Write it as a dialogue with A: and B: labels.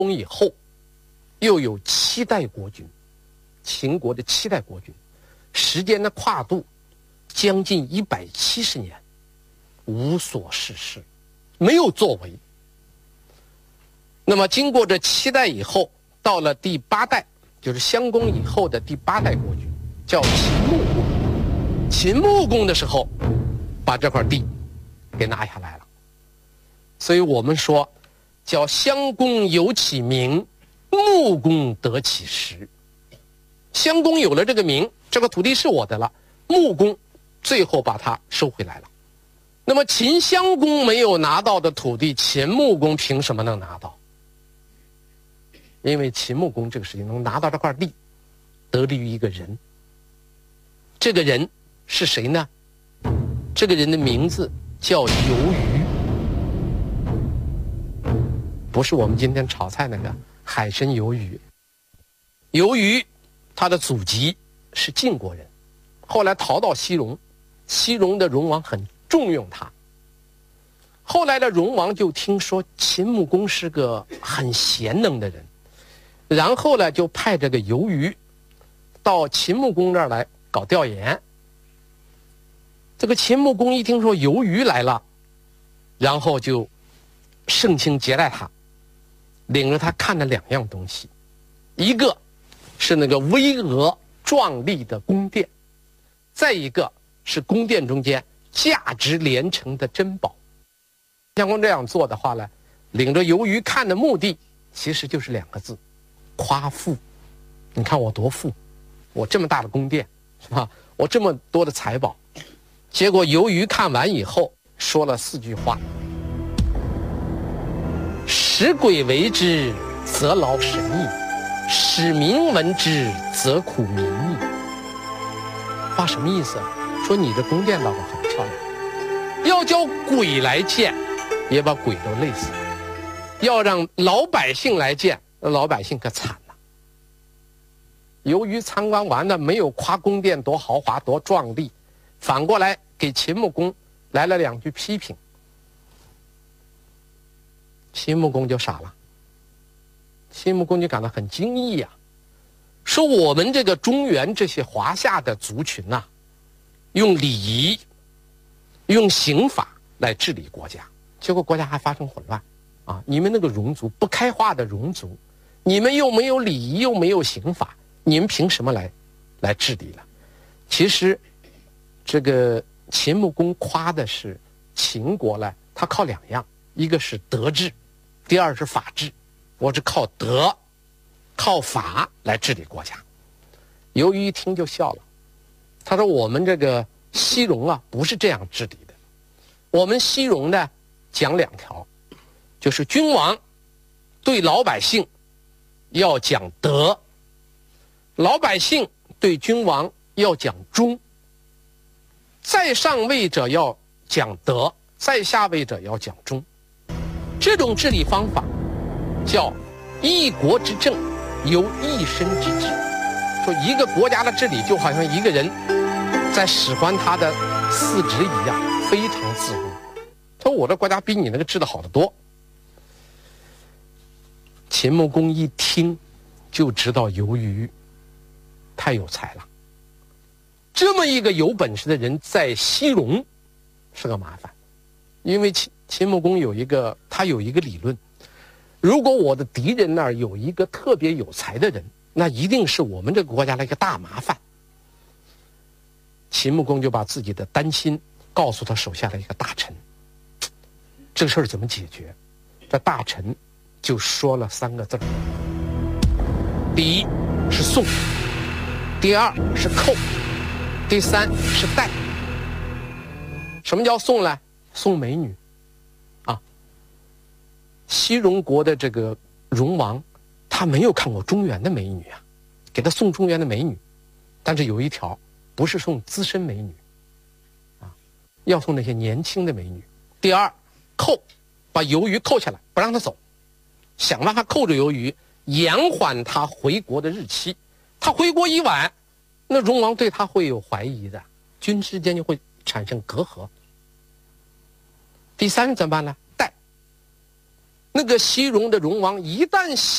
A: 公以后，又有7代国君，秦国的7代国君，时间的跨度将近170年，无所事事，没有作为。那么经过这7代以后，到了第8代，就是襄公以后的第8代国君，叫秦穆公。秦穆公的时候，把这块地给拿下来了。所以我们说，叫襄公有其名，穆公得其实。襄公有了这个名，这个土地是我的了，穆公最后把它收回来了。那么秦襄公没有拿到的土地，秦穆公凭什么能拿到？因为秦穆公这个事情能拿到这块地，得力于一个人。这个人是谁呢？这个人的名字叫游鱼，不是我们今天炒菜那个海参鱿鱼。游鱼他的祖籍是晋国人，后来逃到西戎，西戎的戎王很重用他。后来的戎王就听说秦穆公是个很贤能的人，然后呢就派这个游鱼到秦穆公这儿来搞调研。这个秦穆公一听说游鱼来了，然后就盛情接待他，领着他看了2样东西，一个是那个巍峨壮丽的宫殿，再一个是宫殿中间价值连城的珍宝。襄公这样做的话呢，领着游鱼看的目的其实就是2个字：夸富。你看我多富，我这么大的宫殿，是吧？我这么多的财宝。结果游鱼看完以后说了4句话：使鬼为之，则劳神矣；使民闻之，则苦民矣。话什么意思？说你这宫殿倒是很漂亮，要叫鬼来见，也把鬼都累死了；要让老百姓来见，老百姓可惨了。由于参观完了，没有夸宫殿多豪华多壮丽，反过来给秦穆公来了2句批评。秦穆公就傻了，秦穆公就感到很惊异呀，说我们这个中原这些华夏的族群呐，用礼仪用刑法来治理国家，结果国家还发生混乱啊！你们那个戎族，不开化的戎族，你们又没有礼仪又没有刑法，你们凭什么来治理了？其实这个秦穆公夸的是秦国呢，他靠2样，一个是德治，第二是法治。我是靠德靠法来治理国家。游鱼一听就笑了，他说我们这个西戎啊不是这样治理的，我们西戎呢讲2条，就是君王对老百姓要讲德，老百姓对君王要讲忠，在上位者要讲德，在下位者要讲忠。这种治理方法叫一国之政由一身之治。说一个国家的治理就好像一个人在使唤他的4肢一样，非常自如。他说我的国家比你那个治得好得多。秦穆公一听就知道游鱼太有才了，这么一个有本事的人在西戎是个麻烦。因为秦穆公有一个理论，如果我的敌人那儿有一个特别有才的人，那一定是我们这个国家的一个大麻烦。秦穆公就把自己的担心告诉他手下的一个大臣，这个事儿怎么解决？这大臣就说了3个字：第一是送，第2是扣，第3是带。什么叫送呢？送美女啊！西戎国的这个戎王，他没有看过中原的美女啊，给他送中原的美女，但是有一条，不是送资深美女啊，要送那些年轻的美女。第2，扣，把游鱼扣下来，不让他走，想办法扣着游鱼，延缓他回国的日期。他回国一晚，那戎王对他会有怀疑的，君之间就会产生隔阂。第3怎么办呢？ 那个西戎的戎王一旦